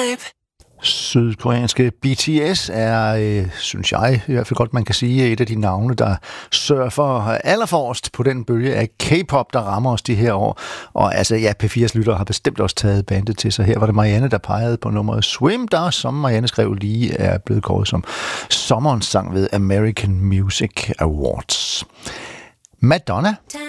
Sydkoreanske BTS er, synes jeg i hvert fald godt, man kan sige, et af de navne, der surfer allerforrest på den bølge af K-pop, der rammer os de her år. Og altså, ja, P4's lyttere har bestemt også taget bandet til sig. Her var det Marianne, der pegede på nummeret Swim, der, som Marianne skrev lige, er blevet kåret som sommerens sang ved American Music Awards. Madonna